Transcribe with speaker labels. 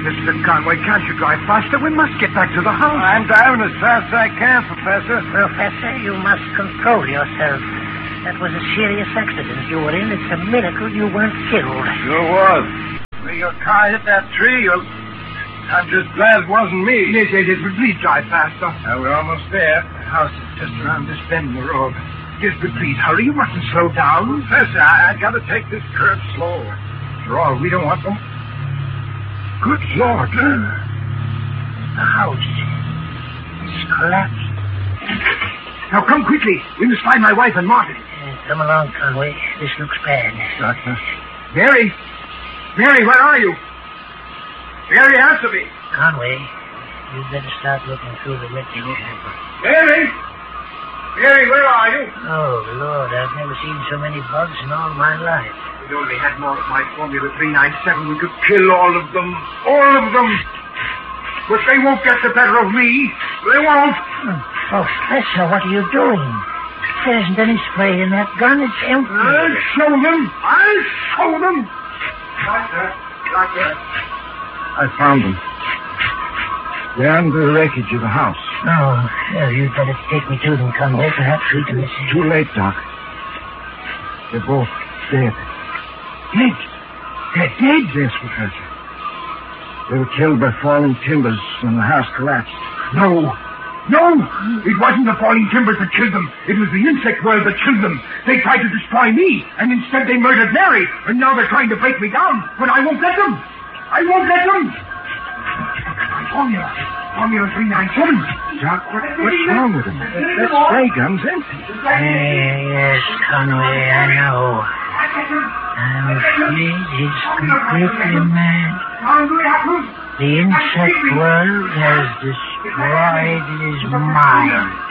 Speaker 1: Mr. Conway, can't you drive faster? We must get back to the house.
Speaker 2: I'm driving as fast as I can, Professor.
Speaker 3: Professor, you must control yourself. That was a serious accident you were in. It's a miracle you weren't killed.
Speaker 2: Sure was. When your car hit that tree, I'm just glad it wasn't me.
Speaker 1: Yes, but please drive faster.
Speaker 2: We're almost there.
Speaker 1: The house is just around this bend in the road. Yes, but please hurry. You mustn't slow down.
Speaker 2: Professor, I got to take this curve slow. After all, we don't want them.
Speaker 1: Good Lord.
Speaker 3: The house is collapsed.
Speaker 1: Now, come quickly. We must find my wife and Martin.
Speaker 3: Come along, Conway. This looks bad.
Speaker 2: Doctor.
Speaker 1: Mary! Mary, where are you? Mary, answer me.
Speaker 3: Conway, you'd better start looking through the wreckage.
Speaker 1: Mary! Mary, where are you?
Speaker 3: Oh, Lord, I've never seen so many bugs in all my life.
Speaker 1: If we only had more of my Formula 397, we could kill all of them. All of them. But they won't get the better of me. They won't.
Speaker 3: Professor, what are you doing? There isn't any spray in that gun. It's empty.
Speaker 1: I'll show them. I'll show them. Doctor.
Speaker 2: I found them. They're under the wreckage of the house.
Speaker 3: Oh, well, you'd better take me to them, Conway. Perhaps we can assist.
Speaker 2: Too late, Doc. They're both dead.
Speaker 1: Dead? They're dead?
Speaker 2: Yes, Professor. They were killed by falling timbers when the house collapsed.
Speaker 1: No. It wasn't the falling timbers that killed them. It was the insect world that killed them. They tried to destroy me, and instead they murdered Mary. And now they're trying to break me down. But I won't let them. I won't let them. Formula 397.
Speaker 2: Doc, what's wrong with them? That spray gun's empty.
Speaker 3: Yes, Conway, I know. I'm afraid he's completely mad. The insect world has destroyed his mind.